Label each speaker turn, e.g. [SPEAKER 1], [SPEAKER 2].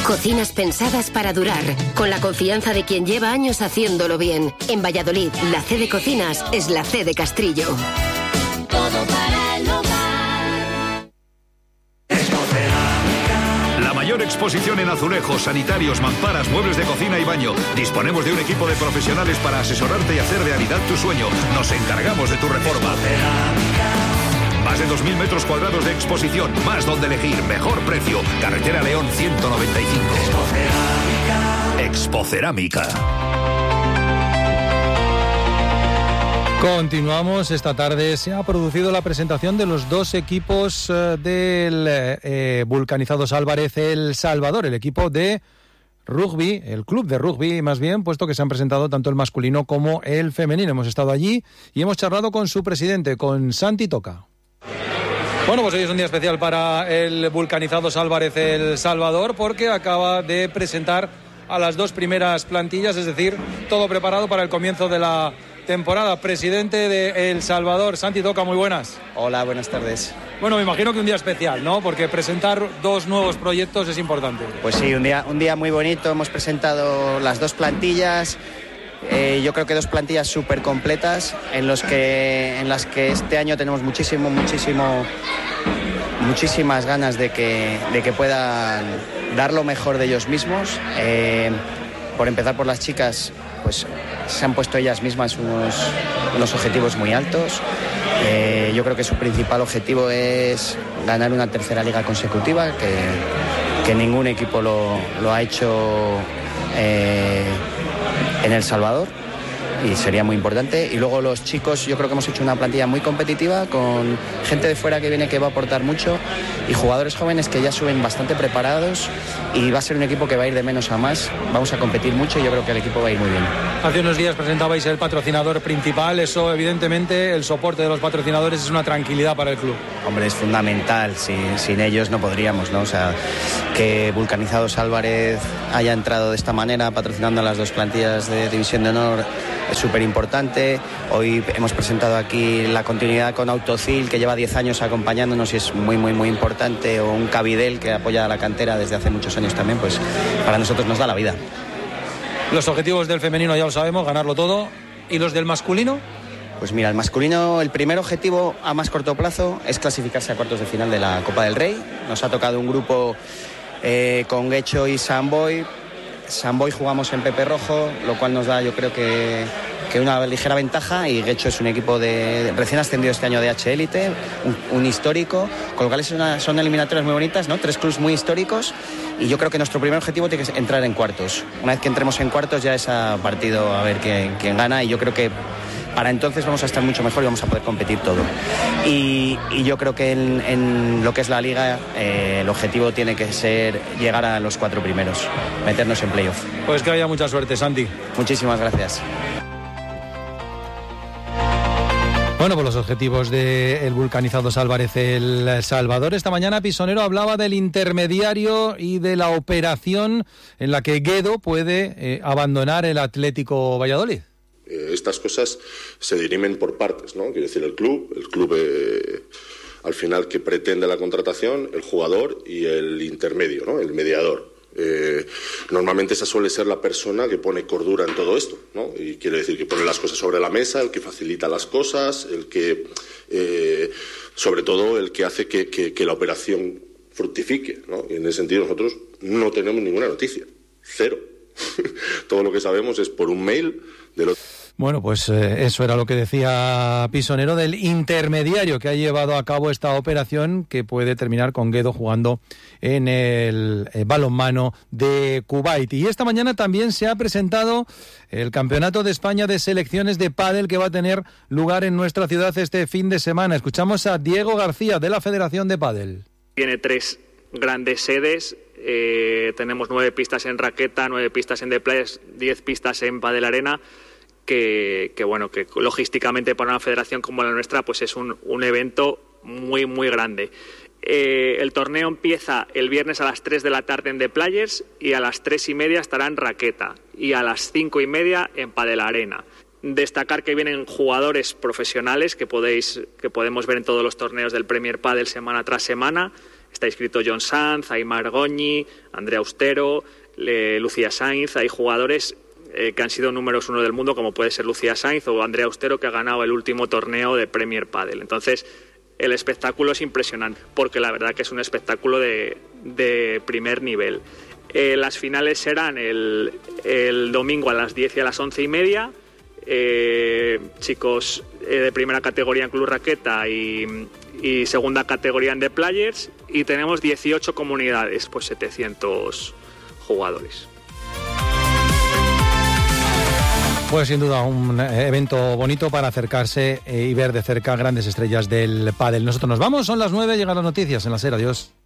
[SPEAKER 1] Cocinas pensadas para durar, con la confianza de quien lleva años haciéndolo bien. En Valladolid, la C de Cocinas es la C de Castrillo.
[SPEAKER 2] Todo para el hogar.
[SPEAKER 3] La mayor exposición en azulejos, sanitarios, mamparas, muebles de cocina y baño. Disponemos de un equipo de profesionales para asesorarte y hacer realidad tu sueño. Nos encargamos de tu reforma. Más de 2.000 metros cuadrados de exposición, más donde elegir, mejor precio. Carretera León 195. Expocerámica.
[SPEAKER 4] Continuamos. Esta tarde se ha producido la presentación de los dos equipos del Vulcanizados Álvarez El Salvador, el equipo de rugby, el club de rugby más bien, puesto que se han presentado tanto el masculino como el femenino. Hemos estado allí y hemos charlado con su presidente, con Santi Toca. Bueno, pues hoy es un día especial para el Vulcanizados Álvarez El Salvador, porque acaba de presentar a las dos primeras plantillas, es decir, todo preparado para el comienzo de la temporada. Presidente de El Salvador, Santi Toca, muy buenas.
[SPEAKER 5] Hola, buenas tardes.
[SPEAKER 4] Bueno, me imagino que un día especial, ¿no? Porque presentar dos nuevos proyectos es importante.
[SPEAKER 5] Pues sí, un día muy bonito. Hemos presentado las dos plantillas. Yo creo que dos plantillas súper completas en las que este año tenemos muchísimas ganas de que puedan dar lo mejor de ellos mismos. Por empezar por las chicas, pues se han puesto ellas mismas unos objetivos muy altos. Yo creo que su principal objetivo es ganar una tercera liga consecutiva, que ningún equipo lo ha hecho en El Salvador, y sería muy importante. Y luego los chicos, yo creo que hemos hecho una plantilla muy competitiva, con gente de fuera que viene, que va a aportar mucho, y jugadores jóvenes que ya suben bastante preparados, y va a ser un equipo que va a ir de menos a más. Vamos a competir mucho y yo creo que el equipo va a ir muy bien.
[SPEAKER 4] Hace unos días presentabais el patrocinador principal. Eso, evidentemente, el soporte de los patrocinadores es una tranquilidad para el club.
[SPEAKER 5] Hombre, es fundamental. Sin ellos no podríamos, ¿no? O sea, que Vulcanizados Álvarez haya entrado de esta manera, patrocinando a las dos plantillas de División de Honor, es súper importante. Hoy hemos presentado aquí la continuidad con Autocil, que lleva 10 años acompañándonos y es muy importante, o un Cabidel, que apoya a la cantera desde hace muchos años también. Pues para nosotros nos da la vida.
[SPEAKER 4] Los objetivos del femenino ya lo sabemos, ganarlo todo. ¿Y los del masculino?
[SPEAKER 5] Pues mira, el masculino, el primer objetivo a más corto plazo es clasificarse a cuartos de final de la Copa del Rey. Nos ha tocado un grupo con Guecho y Samboy. Samboy jugamos en Pepe Rojo, lo cual nos da, yo creo que una ligera ventaja, y Guecho es un equipo recién ascendido este año de H Élite, un histórico, con lo cual son eliminatorias muy bonitas, ¿no? 3 clubs muy históricos, y yo creo que nuestro primer objetivo tiene que entrar en cuartos. Una vez que entremos en cuartos ya es a partido a ver quién gana, y yo creo que para entonces vamos a estar mucho mejor y vamos a poder competir todo. Y yo creo que en lo que es la liga, el objetivo tiene que ser llegar a los 4 primeros, meternos en playoff.
[SPEAKER 4] Pues que haya mucha suerte, Santi.
[SPEAKER 5] Muchísimas gracias.
[SPEAKER 4] Bueno, pues los objetivos del Vulcanizados Álvarez El Salvador. Esta mañana Pisonero hablaba del intermediario y de la operación en la que Guedo puede abandonar el Atlético Valladolid.
[SPEAKER 6] Estas cosas se dirimen por partes, ¿no? Quiero decir, el club al final, que pretende la contratación, el jugador y el intermedio, ¿no? El mediador. Normalmente esa suele ser la persona que pone cordura en todo esto, ¿no? Y quiere decir que pone las cosas sobre la mesa, el que facilita las cosas, el que sobre todo el que hace que la operación fructifique, ¿no? Y en ese sentido nosotros no tenemos ninguna noticia, cero. Todo lo que sabemos es por un mail de los...
[SPEAKER 4] Bueno, pues eso era lo que decía Pisonero del intermediario que ha llevado a cabo esta operación, que puede terminar con Guedo jugando en el balonmano de Kuwait. Y esta mañana también se ha presentado el Campeonato de España de Selecciones de Pádel, que va a tener lugar en nuestra ciudad este fin de semana. Escuchamos a Diego García, de la Federación de Pádel.
[SPEAKER 7] Tiene 3 grandes sedes. Tenemos 9 pistas en raqueta, 9 pistas en The Place, 10 pistas en Padel Arena, que logísticamente para una federación como la nuestra pues es un evento muy grande. El torneo empieza el viernes a las 3 de la tarde en The Players, y a las 3:30 estará en raqueta, y a las 5:30 en Padel Arena. Destacar que vienen jugadores profesionales que podemos ver en todos los torneos del Premier Padel semana tras semana. Está inscrito John Sanz, Aimar Goñi, Andrea Austero, Lucía Sainz. Hay jugadores que han sido números 1 del mundo, como puede ser Lucía Sainz o Andrea Austero, que ha ganado el último torneo de Premier Padel. Entonces, el espectáculo es impresionante, porque la verdad que es un espectáculo de primer nivel. Las finales serán el domingo a las 10 y a las 11:30. Chicos de primera categoría en Club Raqueta y segunda categoría en The Players, y tenemos 18 comunidades, pues 700 jugadores.
[SPEAKER 4] Pues sin duda un evento bonito para acercarse y ver de cerca grandes estrellas del pádel. Nosotros nos vamos, son las 9, llegan las noticias en la SER. Adiós.